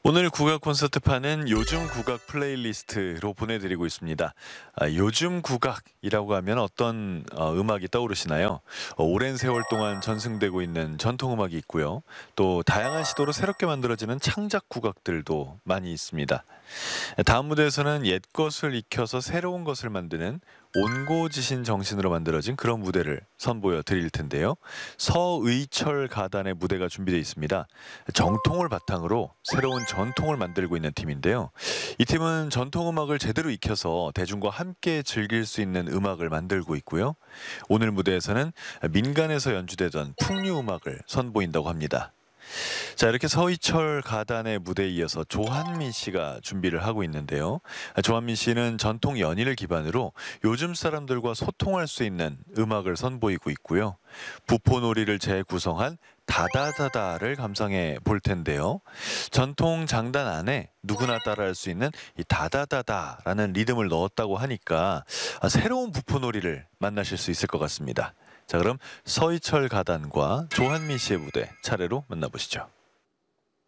오늘 국악 콘서트판은 요즘 국악 플레이리스트로 보내드리고 있습니다. 요즘 국악이라고 하면 어떤 음악이 떠오르시나요? 오랜 세월 동안 전승되고 있는 전통 음악이 있고요. 또 다양한 시도로 새롭게 만들어지는 창작 국악들도 많이 있습니다. 다음 무대에서는 옛 것을 익혀서 새로운 것을 만드는 온고지신 정신으로 만들어진 그런 무대를 선보여 드릴 텐데요. 서의철 가단의 무대가 준비되어 있습니다. 정통을 바탕으로 새로운 전통을 만들고 있는 팀인데요. 이 팀은 전통 음악을 제대로 익혀서 대중과 함께 즐길 수 있는 음악을 만들고 있고요. 오늘 무대에서는 민간에서 연주되던 풍류 음악을 선보인다고 합니다. 자, 이렇게 서희철 가단의 무대에 이어서 조한민 씨가 준비를 하고 있는데요. 조한민 씨는 전통 연희를 기반으로 요즘 사람들과 소통할 수 있는 음악을 선보이고 있고요. 부포놀이를 재구성한 다다다다를 감상해 볼 텐데요. 전통 장단 안에 누구나 따라할 수 있는 이 다다다다라는 리듬을 넣었다고 하니까 새로운 부포놀이를 만나실 수 있을 것 같습니다. 자, 그럼 서희철 가단과 조한민 씨의 무대 차례로 만나보시죠.